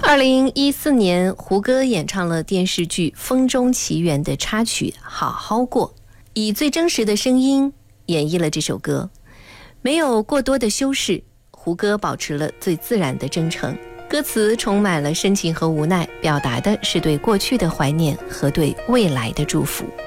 2014年，胡歌演唱了电视剧《风中奇缘》的插曲《好好过》，以最真实的声音演绎了这首歌，没有过多的修饰，胡歌保持了最自然的真诚。歌词充满了深情和无奈，表达的是对过去的怀念和对未来的祝福。